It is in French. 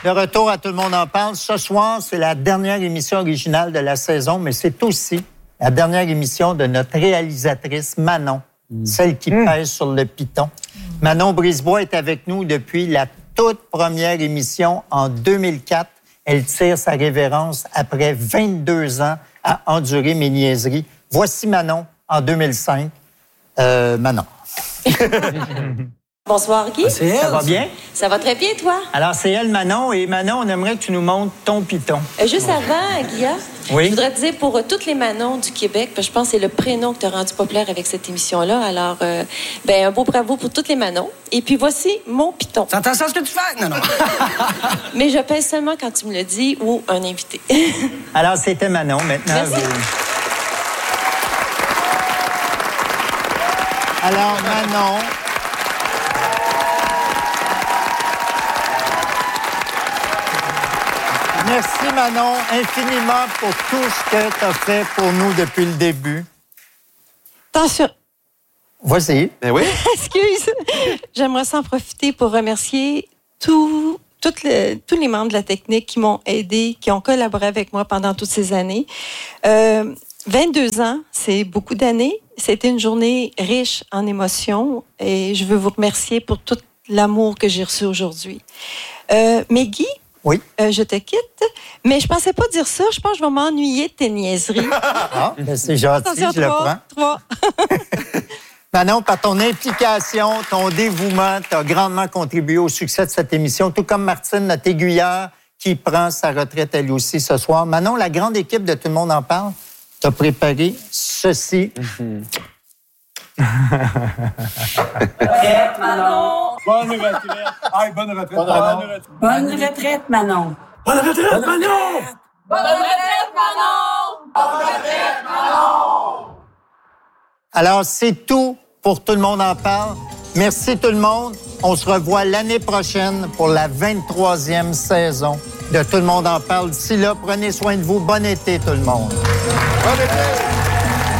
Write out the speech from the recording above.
De retour à Tout le monde en parle. Ce soir, c'est la dernière émission originale de la saison, mais c'est aussi la dernière émission de notre réalisatrice Manon, celle qui pèse sur le piton. Manon Brisebois est avec nous depuis la toute première émission en 2004. Elle tire sa révérence après 22 ans à endurer mes niaiseries. Voici Manon en 2005. Manon. Bonsoir, Guy. C'est elle. Ça va bien? Ça va très bien, toi? Alors, c'est elle, Manon. Et Manon, on aimerait que tu nous montres ton piton. Juste avant, Guilla, oui? Je voudrais te dire pour toutes les Manon du Québec, parce que je pense que c'est le prénom que tu as rendu populaire avec cette émission-là. Alors, un beau bravo pour toutes les Manon. Et puis, voici mon piton. T'entends ça, ce que tu fais? Non. Mais je pèse seulement quand tu me le dis ou un invité. Alors, c'était Manon. Maintenant, merci. Alors, Manon... Merci, Manon, infiniment pour tout ce que tu as fait pour nous depuis le début. Attention. Voici. Ben oui. Excuse. J'aimerais s'en profiter pour remercier tous les membres de la technique qui m'ont aidé, qui ont collaboré avec moi pendant toutes ces années. 22 ans, c'est beaucoup d'années. C'était une journée riche en émotions et je veux vous remercier pour tout l'amour que j'ai reçu aujourd'hui. Mais Guy, oui. Je te quitte, mais je pensais pas dire ça. Je pense que je vais m'ennuyer de tes niaiseries. Ah, c'est gentil, attention, je le prends. 3. Manon, par ton implication, ton dévouement, tu as grandement contribué au succès de cette émission, tout comme Martine, notre aiguilleur, qui prend sa retraite elle aussi ce soir. Manon, la grande équipe de Tout le monde en parle, t'as préparé ceci. Retraite, Manon. Bonne retraite. Aïe, bonne retraite, Manon. Bonne retraite, Manon. Bonne retraite, Manon. Bonne retraite, Manon. Bonne retraite, Manon. Alors, c'est tout pour Tout le monde en parle. Merci tout le monde. On se revoit l'année prochaine pour la 23e saison de Tout le monde en parle. D'ici là, prenez soin de vous. Bon été, tout le monde. Bon été.